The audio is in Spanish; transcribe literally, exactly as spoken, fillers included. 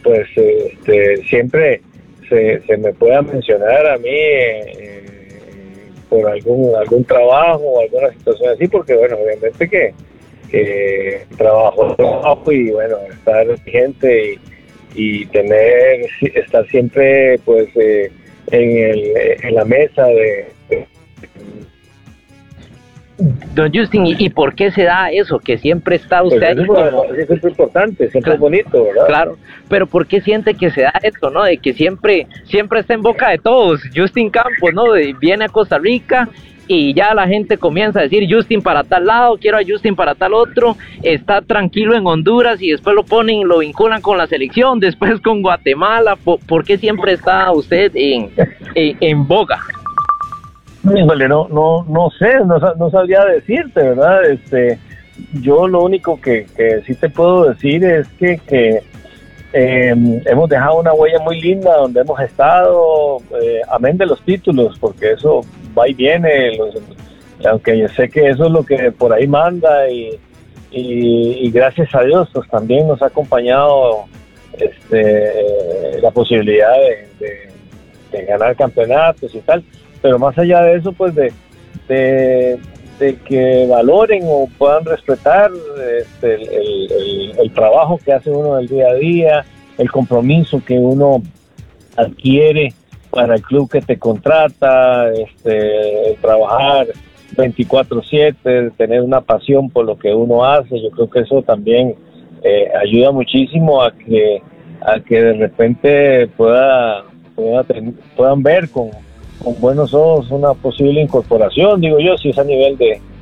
pues este, siempre se, se me pueda mencionar a mí eh, por algún algún trabajo o alguna situación así, porque bueno, obviamente que, que trabajo, trabajo y bueno, estar vigente y, y tener, estar siempre pues eh, en, el, en la mesa de, de Don Justin, ¿y, ¿y por qué se da eso? Que siempre está usted pues ahí eso, como... eso es importante, siempre Claro, es bonito, ¿verdad? claro, pero ¿por qué siente que se da esto, no? De que siempre, siempre está en boca de todos, Justin Campos, ¿no? De, viene a Costa Rica y ya la gente comienza a decir Justin para tal lado, quiero a Justin para tal otro, está tranquilo en Honduras y después lo ponen, lo vinculan con la selección, después con Guatemala. ¿Por, por qué siempre está usted en, en, en boga? Híjole, no, no, no sé, no, no sabría decirte, ¿verdad? Este, yo lo único que, que sí te puedo decir es que, que eh, hemos dejado una huella muy linda donde hemos estado, eh, amén de los títulos, porque eso va y viene, los, aunque yo sé que eso es lo que por ahí manda y, y, y gracias a Dios pues también nos ha acompañado este, la posibilidad de, de, de ganar campeonatos y tal. Pero más allá de eso, pues de, de, de que valoren o puedan respetar este, el, el, el, el trabajo que hace uno del día a día, el compromiso que uno adquiere para el club que te contrata, este, el trabajar veinticuatro siete, tener una pasión por lo que uno hace. Yo creo que eso también eh, ayuda muchísimo a que, a que de repente pueda, pueda ten, puedan ver con con buenos ojos una posible incorporación, digo yo, si es a nivel de,